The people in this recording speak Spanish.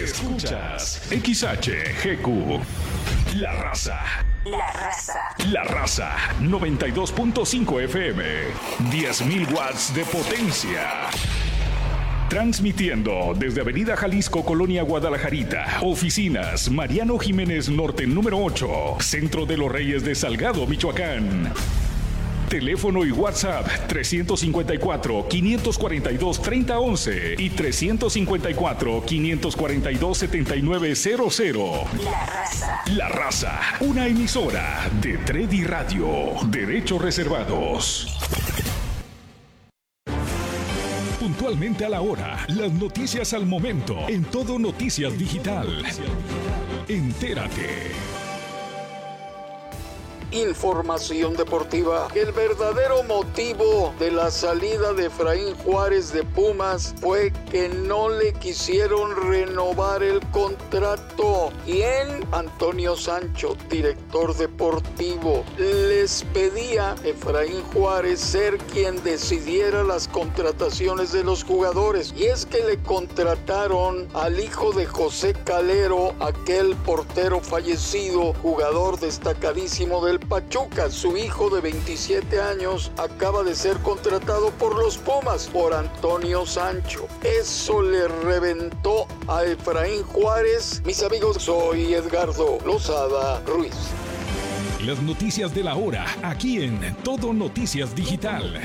Escuchas XHGQ. La Raza. La Raza. La Raza 92.5 FM. 10.000 watts de potencia. Transmitiendo desde Avenida Jalisco, Colonia Guadalajarita. Oficinas Mariano Jiménez Norte número 8. Centro de los Reyes de Salgado, Michoacán. Teléfono y WhatsApp 354-542-3011 y 354-542-7900. La Raza. La Raza, una emisora de Tredi Radio. Derechos reservados. Puntualmente a la hora, las noticias al momento, en Todo Noticias Digital. Entérate. Información deportiva. El verdadero motivo de la salida de Efraín Juárez de Pumas fue que no le quisieron renovar el contrato. ¿Quién? Antonio Sancho, director deportivo. Les pedía a Efraín Juárez ser quien decidiera las contrataciones de los jugadores. Y es que le contrataron al hijo de José Calero, aquel portero fallecido, jugador destacadísimo del Pachuca. Su hijo de 27 años acaba de ser contratado por los Pumas, por Antonio Sancho. Eso le reventó a Efraín Juárez. Mis amigos, soy Edgardo Lozada Ruiz. Las noticias de la hora, aquí en Todo Noticias Digital.